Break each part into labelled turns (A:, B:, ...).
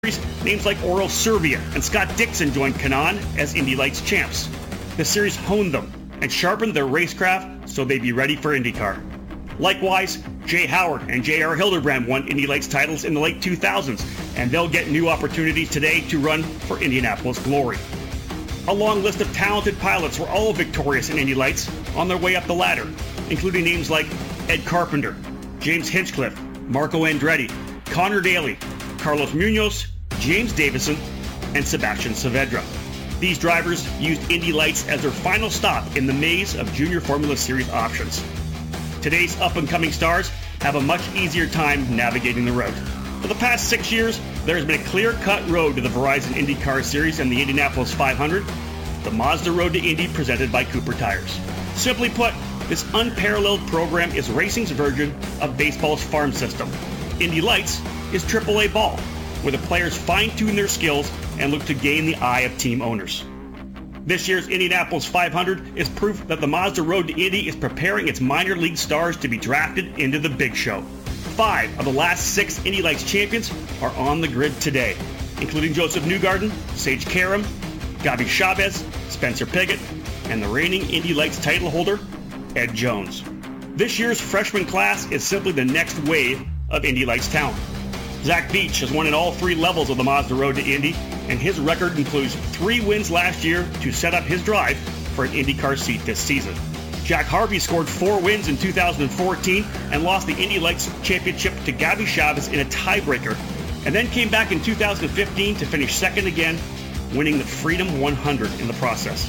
A: Names like Oral Servia and Scott Dixon joined Kanaan as Indy Lights champs. The series honed them and sharpened their racecraft so they'd be ready for IndyCar. Likewise, Jay Howard and J.R. Hildebrand won Indy Lights titles in the late 2000s, and they'll get new opportunities today to run for Indianapolis Glory. A long list of talented pilots were all victorious in Indy Lights on their way up the ladder, including names like Ed Carpenter, James Hinchcliffe, Marco Andretti, Connor Daly, Carlos Munoz, James Davison, and Sebastian Saavedra. These drivers used Indy Lights as their final stop in the maze of Junior Formula Series options. Today's up-and-coming stars have a much easier time navigating the road. For the past 6 years, there has been a clear-cut road to the Verizon IndyCar Series and the Indianapolis 500, the Mazda Road to Indy presented by Cooper Tires. Simply put, this unparalleled program is racing's version of baseball's farm system. Indy Lights is AAA ball, where the players fine-tune their skills and look to gain the eye of team owners. This year's Indianapolis 500 is proof that the Mazda Road to Indy is preparing its minor league stars to be drafted into the big show. 5 of the last 6 Indy Lights champions are on the grid today, including Joseph Newgarden, Sage Karam, Gabi Chavez, Spencer Pigot, and the reigning Indy Lights title holder, Ed Jones. This year's freshman class is simply the next wave of Indy Lights talent. Zach Beach has won in all 3 levels of the Mazda Road to Indy, and his record includes 3 wins last year to set up his drive for an IndyCar seat this season. Jack Harvey scored 4 wins in 2014 and lost the Indy Lights Championship to Gabi Chavez in a tiebreaker, and then came back in 2015 to finish second again, winning the Freedom 100 in the process.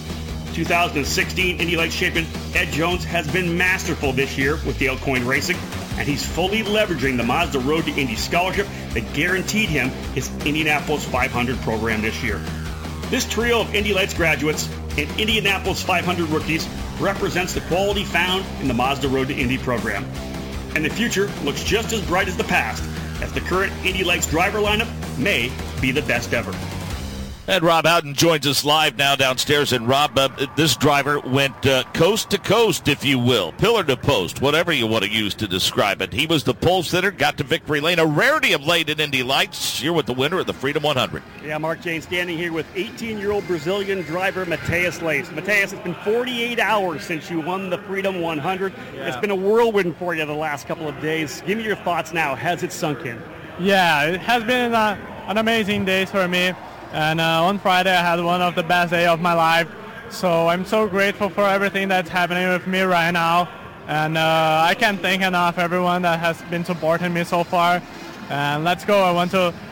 A: 2016 Indy Lights champion Ed Jones has been masterful this year with Dale Coyne Racing, and he's fully leveraging the Mazda Road to Indy scholarship that guaranteed him his Indianapolis 500 program this year. This trio of Indy Lights graduates and Indianapolis 500 rookies represents the quality found in the Mazda Road to Indy program. And the future looks just as bright as the past, as the current Indy Lights driver lineup may be the best ever.
B: And Rob Howden joins us live now downstairs. And Rob, this driver went coast to coast, if you will, pillar to post, whatever you want to use to describe it. He was the pole sitter, got to victory lane, a rarity of late in Indy Lights. Here with the winner of the Freedom 100.
A: Yeah, Mark Jane standing here with 18-year-old Brazilian driver Matheus Leis. Matheus, it's been 48 hours since you won the Freedom 100. Yeah. It's been a whirlwind for you the last couple of days. Give me your thoughts now. Has it sunk in?
C: Yeah, it has been an amazing day for me. And on Friday, I had one of the best days of my life. So I'm so grateful for everything that's happening with me right now. And I can't thank enough everyone that has been supporting me so far. And let's go. I want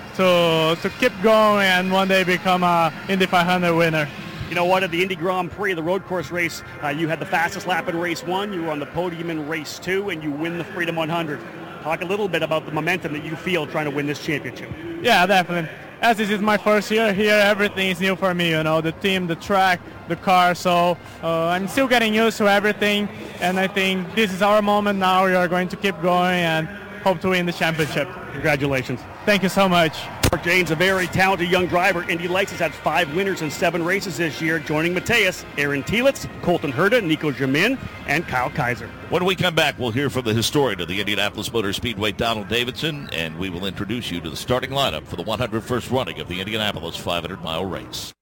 C: to keep going and one day become a Indy 500 winner.
A: You know what, at the Indy Grand Prix, the road course race, you had the fastest lap in race 1, you were on the podium in race 2, and you win the Freedom 100. Talk a little bit about the momentum that you feel trying to win this championship.
C: Yeah, definitely. As this is my first year here, everything is new for me, the team, the track, the car, so I'm still getting used to everything, and I think this is our moment now. We are going to keep going and hope to win the championship.
A: Congratulations.
C: Thank you so much.
A: Mark Jane's a very talented young driver. Indy Lights has had 5 winners in 7 races this year, joining Matheus, Aaron Telitz, Colton Herta, Nico Jamin, and Kyle Kaiser.
B: When we come back, we'll hear from the historian of the Indianapolis Motor Speedway, Donald Davidson, and we will introduce you to the starting lineup for the 101st running of the Indianapolis 500-mile race.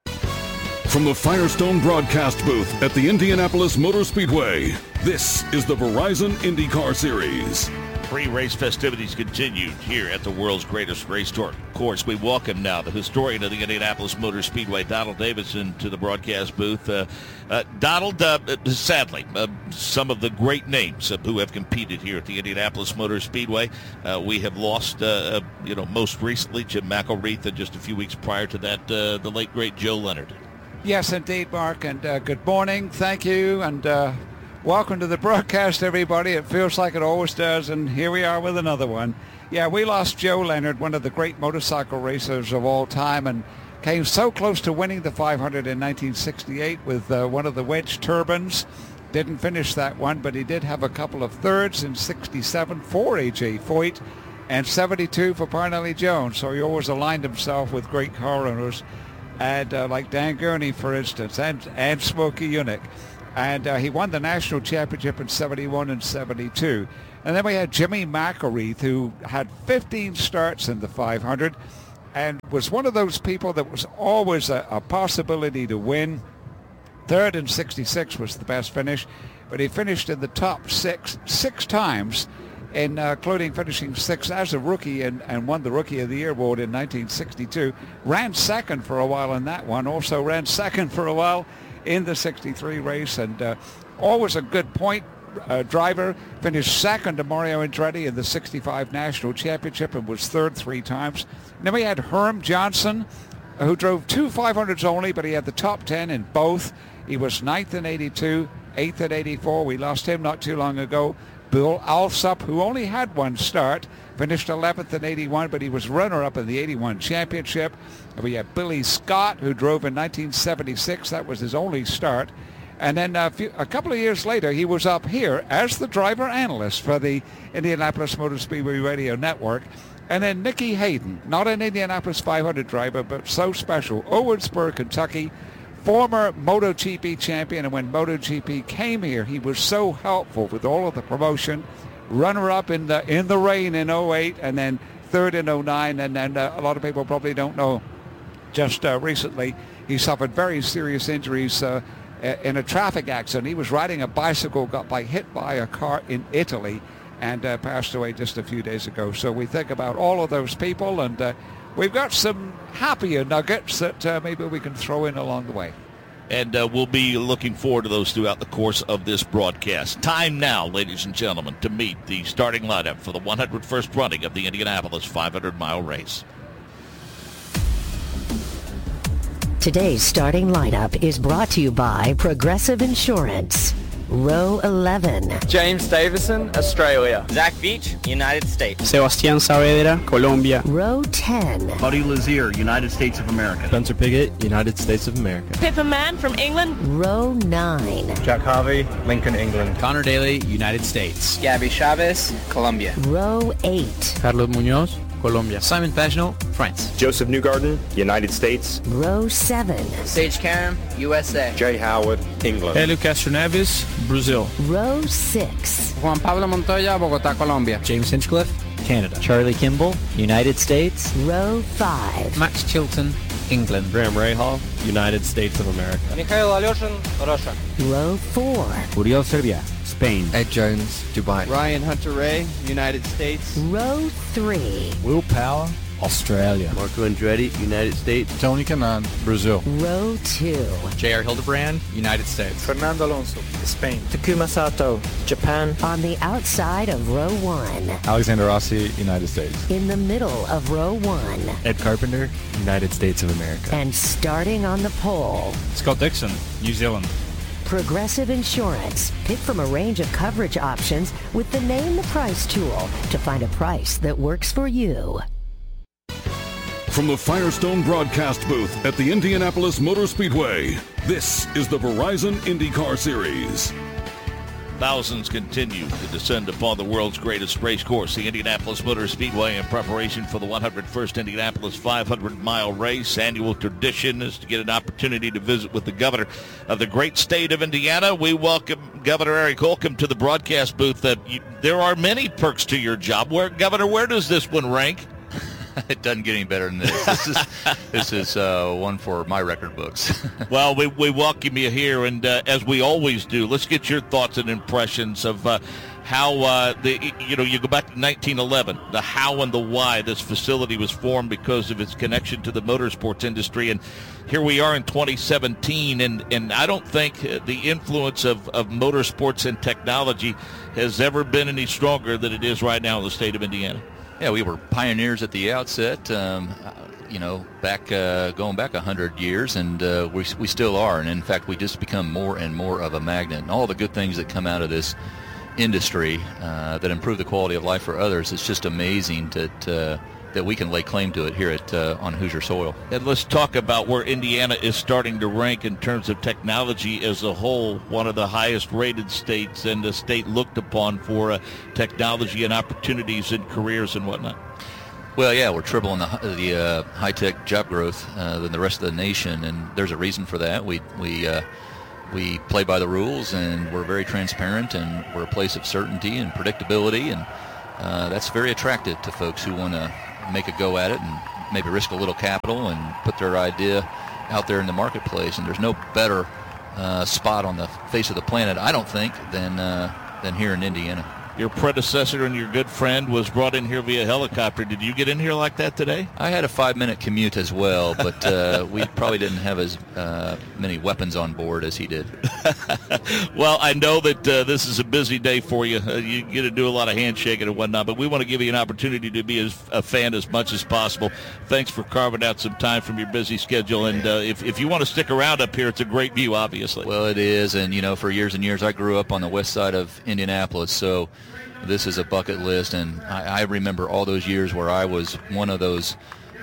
D: From the Firestone broadcast booth at the Indianapolis Motor Speedway, this is the Verizon IndyCar Series.
B: Pre-race festivities continued here at the world's greatest race tour. Of course, we welcome now the historian of the Indianapolis Motor Speedway, Donald Davidson, to the broadcast booth. Donald, sadly, some of the great names who have competed here at the Indianapolis Motor Speedway, we have lost, most recently Jim McElreath, and just a few weeks prior to that, the late, great Joe Leonard.
E: Yes, indeed, Mark, and good morning. Thank you, and welcome to the broadcast, everybody. It feels like it always does, and here we are with another one. Yeah, we lost Joe Leonard, one of the great motorcycle racers of all time, and came so close to winning the 500 in 1968 with one of the wedge turbines. Didn't finish that one, but he did have a couple of thirds in 67 for A.J. Foyt and 72 for Parnelli Jones, so he always aligned himself with great car owners, and like Dan Gurney, for instance, and Smokey Yunick. And he won the national championship in 71 and 72. And then we had Jimmy McElreath, who had 15 starts in the 500, and was one of those people that was always a possibility to win. Third in 66 was the best finish, but he finished in the top six times, including finishing sixth as a rookie and won the Rookie of the Year award in 1962. Ran second for a while in that one. Also ran second for a while in the 63 race, and always a good point driver. Finished second to Mario Andretti in the 65 National Championship and was third 3 times. And then we had Herm Johnson, who drove 2 500s only, but he had the top 10 in both. He was 9th in 82, 8th in 84. We lost him not too long ago. Bill Alsop, who only had one start, finished 11th in 81, but he was runner-up in the 81 championship. And we had Billy Scott, who drove in 1976. That was his only start. And then a couple of years later, he was up here as the driver analyst for the Indianapolis Motor Speedway Radio Network. And then Nicky Hayden, not an Indianapolis 500 driver, but so special, Owensboro, Kentucky, former MotoGP champion. And when MotoGP came here, he was so helpful with all of the promotion. Runner-up in the rain in 08, and then third in 09. And then a lot of people probably don't know, just recently, he suffered very serious injuries in a traffic accident. He was riding a bicycle, got hit by a car in Italy, and passed away just a few days ago. So we think about all of those people, and we've got some happier nuggets that maybe we can throw in along the way.
B: And we'll be looking forward to those throughout the course of this broadcast. Time now, ladies and gentlemen, to meet the starting lineup for the 101st running of the Indianapolis 500-mile race.
F: Today's starting lineup is brought to you by Progressive Insurance. Row 11.
G: James Davison, Australia. Zach Beach, United States.
H: Sebastián Saavedra, Colombia.
F: Row 10.
A: Buddy Lazier, United States of America.
H: Spencer Piggott, United States of America.
I: Pippa Mann from England.
F: Row 9.
J: Jack Harvey, Lincoln, England.
H: Connor Daly, United States.
G: Gabby Chavez, Colombia.
F: Row 8.
H: Carlos Muñoz, Colombia. Simon Pagenaud, France.
J: Joseph Newgarden, United States.
F: Row 7.
G: Sage Karam, USA.
J: Jay Howard, England.
H: Hélio Castroneves, Brazil.
F: Row 6.
G: Juan Pablo Montoya, Bogotá, Colombia.
H: James Hinchcliffe, Canada. Charlie Kimball, United States.
F: Row 5.
H: Max Chilton, England.
J: Graham Rahal, United States of America.
G: Mikhail Alyoshin, Russia.
F: Row 4.
H: Uriel Serbia, Spain.
K: Ed Jones, Dubai.
G: Ryan Hunter-Reay, United States.
F: Row 3.
H: Will Power, Australia.
K: Marco Andretti, United States.
H: Tony Kanaan, Brazil.
F: Row 2.
H: J.R. Hildebrand, United States.
J: Fernando Alonso, Spain.
K: Takuma Sato, Japan.
F: On the outside of row 1.
H: Alexander Rossi, United States.
F: In the middle of row 1.
H: Ed Carpenter, United States of America.
F: And starting on the pole.
H: Scott Dixon, New Zealand.
F: Progressive Insurance. Pick from a range of coverage options with the Name the Price tool to find a price that works for you.
D: From the Firestone broadcast booth at the Indianapolis Motor Speedway, this is the Verizon IndyCar Series.
B: Thousands continue to descend upon the world's greatest race course, the Indianapolis Motor Speedway, in preparation for the 101st Indianapolis 500-mile race. Annual tradition is to get an opportunity to visit with the governor of the great state of Indiana. We welcome Governor Eric Holcomb to the broadcast booth. There are many perks to your job. Governor, where does this one rank?
L: It doesn't get any better than this. This is one for my record books.
B: Well, we welcome you here, and as we always do, let's get your thoughts and impressions of how you go back to 1911, the how and the why this facility was formed because of its connection to the motorsports industry, and here we are in 2017, and I don't think the influence of motorsports and technology has ever been any stronger than it is right now in the state of Indiana.
L: Yeah, we were pioneers at the outset, going back 100 years, and we still are. And in fact, we just become more and more of a magnet. And all the good things that come out of this industry that improve the quality of life for others, it's just amazing that we can lay claim to it here on Hoosier soil.
B: And let's talk about where Indiana is starting to rank in terms of technology as a whole, one of the highest rated states and a state looked upon for technology and opportunities and careers and whatnot.
L: Well, yeah, we're tripling the high-tech job growth than the rest of the nation, and there's a reason for that. We play by the rules, and we're very transparent, and we're a place of certainty and predictability, and that's very attractive to folks who want to make a go at it and maybe risk a little capital and put their idea out there in the marketplace. And there's no better spot on the face of the planet, I don't think, than here in Indiana.
B: Your predecessor and your good friend was brought in here via helicopter. Did you get in here like that today?
L: I had a 5-minute commute as well, but we probably didn't have as many weapons on board as he did.
B: Well, I know that this is a busy day for you. You get to do a lot of handshaking and whatnot, but we want to give you an opportunity to be a fan as much as possible. Thanks for carving out some time from your busy schedule. And if you want to stick around up here, it's a great view, obviously.
L: Well, it is. And, for years and years, I grew up on the west side of Indianapolis, so this is a bucket list, and I remember all those years where I was one of those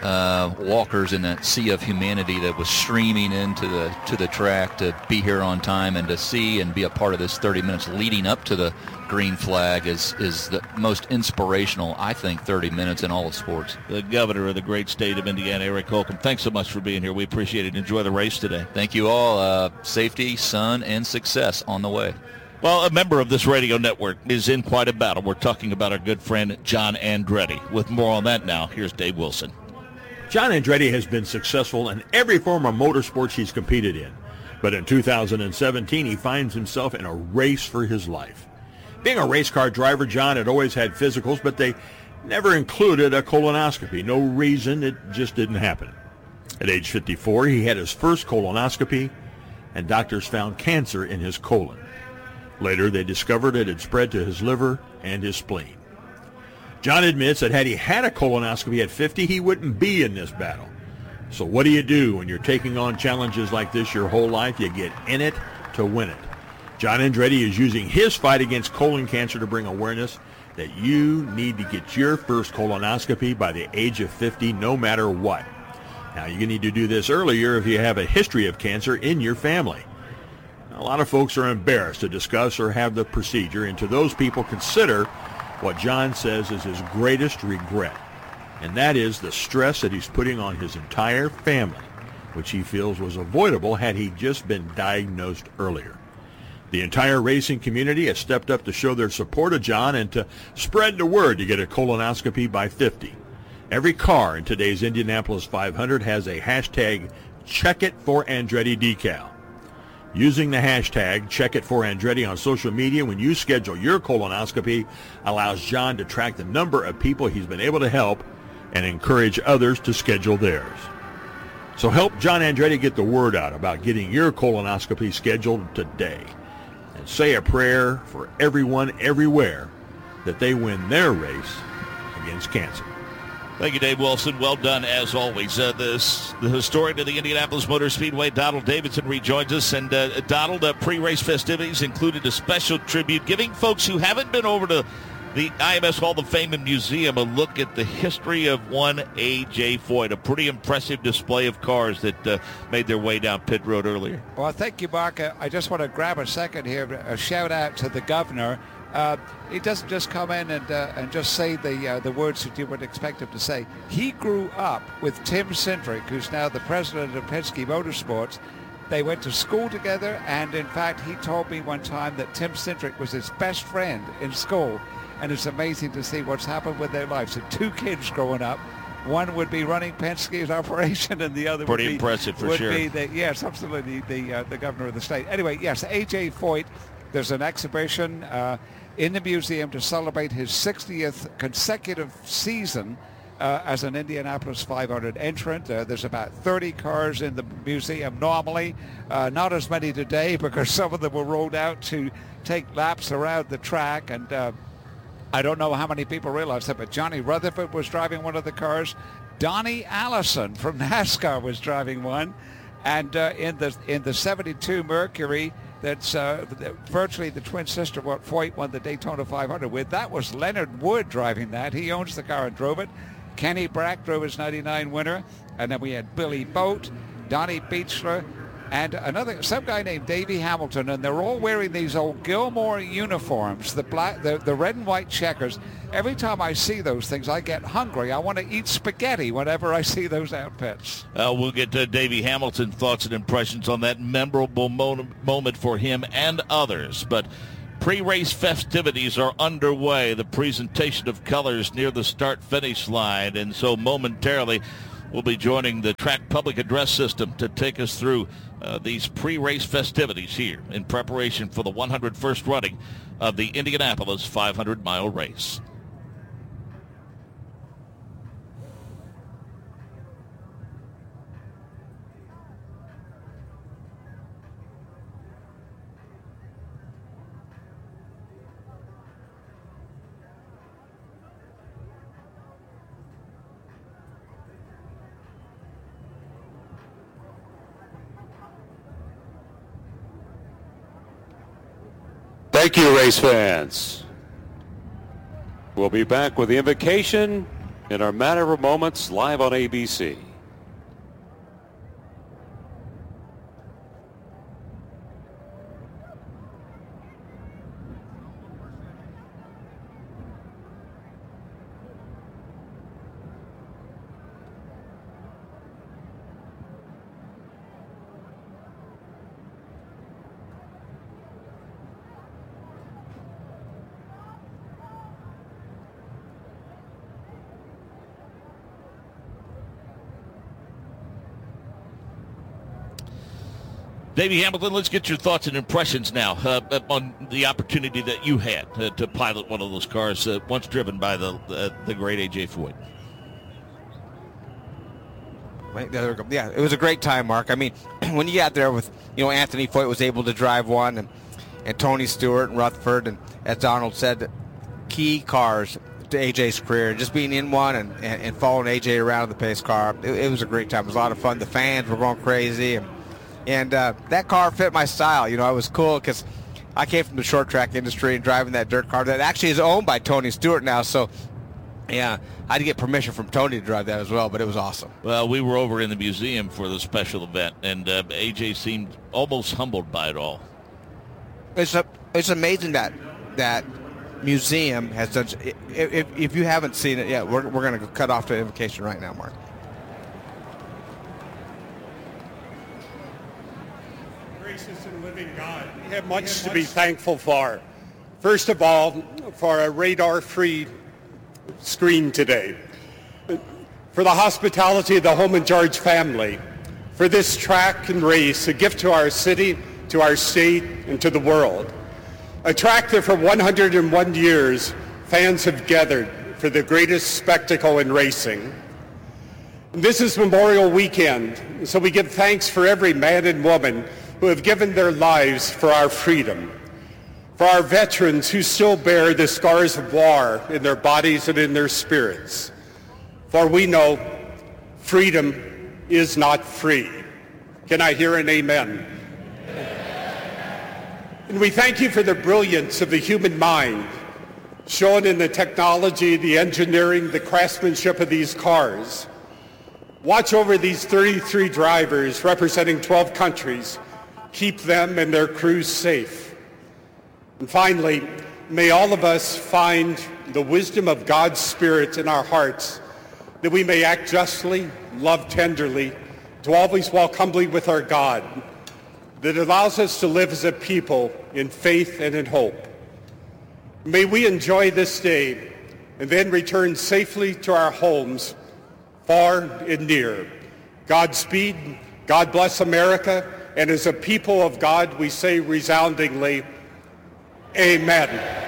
L: walkers in that sea of humanity that was streaming into the track to be here on time and to see and be a part of this 30 minutes leading up to the green flag is the most inspirational, I think, 30 minutes in all of sports.
B: The governor of the great state of Indiana, Eric Holcomb, thanks so much for being here. We appreciate it. Enjoy the race today.
L: Thank you all. Safety, sun, and success on the way.
B: Well, a member of this radio network is in quite a battle. We're talking about our good friend John Andretti. With more on that now, here's Dave Wilson.
I: John Andretti has been successful in every form of motorsports he's competed in. But in 2017, he finds himself in a race for his life. Being a race car driver, John had always had physicals, but they never included a colonoscopy. No reason, it just didn't happen. At age 54, he had his first colonoscopy, and doctors found cancer in his colon. Later, they discovered it had spread to his liver and his spleen. John admits that had he had a colonoscopy at 50, he wouldn't be in this battle. So what do you do when you're taking on challenges like this your whole life? You get in it to win it. John Andretti is using his fight against colon cancer to bring awareness that you need to get your first colonoscopy by the age of 50, no matter what. Now, you need to do this earlier if you have a history of cancer in your family. A lot of folks are embarrassed to discuss or have the procedure, and to those people, consider what John says is his greatest regret, and that is the stress that he's putting on his entire family, which he feels was avoidable had he just been diagnosed earlier. The entire racing community has stepped up to show their support of John and to spread the word to get a colonoscopy by 50. Every car in today's Indianapolis 500 has a hashtag #CheckItForAndretti decal. Using the hashtag #CheckItForAndretti on social media when you schedule your colonoscopy allows John to track the number of people he's been able to help and encourage others to schedule theirs. So help John Andretti get the word out about getting your colonoscopy scheduled today. And say a prayer for everyone everywhere that they win their race against cancer.
B: Thank you, Dave Wilson. Well done, as always. The historian of the Indianapolis Motor Speedway, Donald Davidson, rejoins us. And Donald, pre-race festivities included a special tribute, giving folks who haven't been over to the IMS Hall of Fame and Museum a look at the history of one A.J. Foyt, a pretty impressive display of cars that made their way down pit road earlier.
E: Well, thank you, Mark. I just want to grab a second here, a shout-out to the governor. He doesn't just come in and just say the words that you would expect him to say. He grew up with Tim Cindric, who's now the president of Penske Motorsports. They went to school together, and in fact, he told me one time that Tim Cindric was his best friend in school. And it's amazing to see what's happened with their lives. So 2 kids growing up. One would be running Penske's operation, and the other
B: pretty
E: would be
B: impressive for sure.
E: Yes, absolutely, the governor of the state. Anyway, yes, A.J. Foyt. There's an exhibition in the museum to celebrate his 60th consecutive season as an Indianapolis 500 entrant. There's about 30 cars in the museum normally. Not as many today because some of them were rolled out to take laps around the track. And I don't know how many people realize that, but Johnny Rutherford was driving one of the cars. Donnie Allison from NASCAR was driving one. And in the 72 Mercury, that's virtually the twin sister what Foyt won the Daytona 500 with. That was Leonard Wood driving that. He owns the car and drove it. Kenny Brack drove his 99 winner. And then we had Billy Boat, Donnie Beechler, and some guy named Davey Hamilton, and they're all wearing these old Gilmore uniforms, the red and white checkers. Every time I see those things, I get hungry. I want to eat spaghetti whenever I see those outfits.
B: We'll get to Davey Hamilton's thoughts and impressions on that memorable moment for him and others. But pre-race festivities are underway, the presentation of colors near the start-finish line, and so momentarily will be joining the track public address system to take us through these pre-race festivities here in preparation for the 101st running of the Indianapolis 500-mile race.
M: Thank you, race fans. We'll be back with the invocation in our matter of moments live on ABC.
B: Davey Hamilton, let's get your thoughts and impressions now on the opportunity that you had to pilot one of those cars once driven by the great A.J. Foyt.
N: Yeah, it was a great time, Mark. I mean, when you got there with, Anthony Foyt was able to drive one, and Tony Stewart and Rutherford, and as Donald said, key cars to A.J.'s career. Just being in one and following A.J. around in the pace car, it was a great time. It was a lot of fun. The fans were going crazy, and that car fit my style. It was cool because I came from the short track industry and driving that dirt car that actually is owned by Tony Stewart now. So, yeah, I had to get permission from Tony to drive that as well, but it was awesome.
B: Well, we were over in the museum for the special event, and A.J. seemed almost humbled by it all.
N: It's amazing that museum has done. If you haven't seen it yet, we're going to cut off the invocation right now, Mark.
O: Gracious and living God, we have much to be thankful for. First of all, for a radar-free screen today, for the hospitality of the Holman George family, for this track and race, a gift to our city, to our state, and to the world. A track that for 101 years, fans have gathered for the greatest spectacle in racing. This is Memorial Weekend, so we give thanks for every man and woman who have given their lives for our freedom, for our veterans who still bear the scars of war in their bodies and in their spirits. For we know freedom is not free. Can I hear an amen? And we thank you for the brilliance of the human mind shown in the technology, the engineering, the craftsmanship of these cars. Watch over these 33 drivers representing 12 countries. Keep them and their crews safe. And finally, may all of us find the wisdom of God's Spirit in our hearts, that we may act justly, love tenderly, to always walk humbly with our God, that allows us to live as a people in faith and in hope. May we enjoy this day and then return safely to our homes, far and near. Godspeed, God bless America, and as a people of God, we say resoundingly, amen.